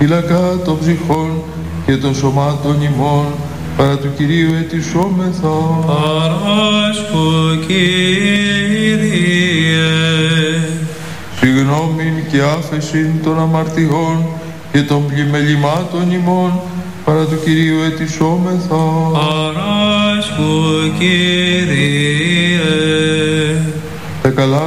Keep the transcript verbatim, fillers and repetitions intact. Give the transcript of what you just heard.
φύλακα των ψυχών και των σωμάτων ημών, παρά του Κυρίου ετισόμεθα. Παράσκου, Κύριε. Συγγνώμην και άφεσιν των αμαρτιών και των πλημελημάτων ημών, παρά του Κυρίου ετισόμεθα. Παράσκου, Κύριε. Τα καλά